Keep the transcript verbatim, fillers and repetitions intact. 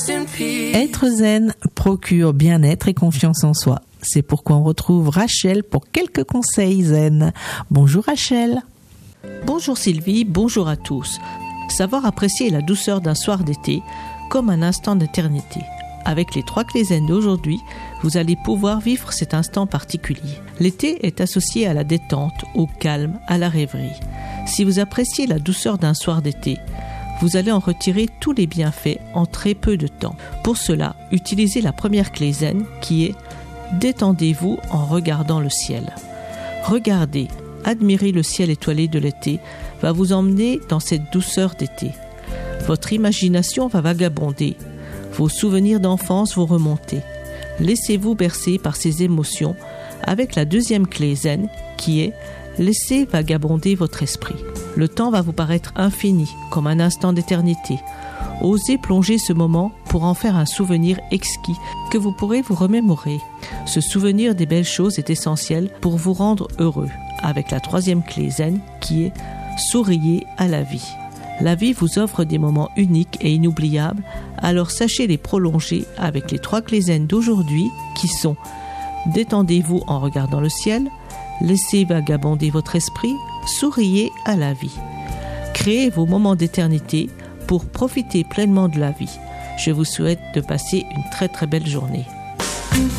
Être zen procure bien-être et confiance en soi. C'est pourquoi on retrouve Rachel pour quelques conseils zen. Bonjour Rachel. Bonjour Sylvie, bonjour à tous. Savoir apprécier la douceur d'un soir d'été comme un instant d'éternité. Avec les trois clés zen d'aujourd'hui, vous allez pouvoir vivre cet instant particulier. L'été est associé à la détente, au calme, à la rêverie. Si vous appréciez la douceur d'un soir d'été, vous allez en retirer tous les bienfaits en très peu de temps. Pour cela, utilisez la première clé zen qui est « Détendez-vous en regardant le ciel ». Regardez, admirez le ciel étoilé de l'été va vous emmener dans cette douceur d'été. Votre imagination va vagabonder, vos souvenirs d'enfance vont remonter. Laissez-vous bercer par ces émotions avec la deuxième clé zen qui est « Laissez vagabonder votre esprit ». Le temps va vous paraître infini, comme un instant d'éternité. Osez plonger ce moment pour en faire un souvenir exquis que vous pourrez vous remémorer. Ce souvenir des belles choses est essentiel pour vous rendre heureux, avec la troisième clé zen qui est « Souriez à la vie ». La vie vous offre des moments uniques et inoubliables, alors sachez les prolonger avec les trois clés zen d'aujourd'hui qui sont « Détendez-vous en regardant le ciel », « Laissez vagabonder votre esprit », souriez à la vie. Créez vos moments d'éternité pour profiter pleinement de la vie. Je vous souhaite de passer une très très belle journée.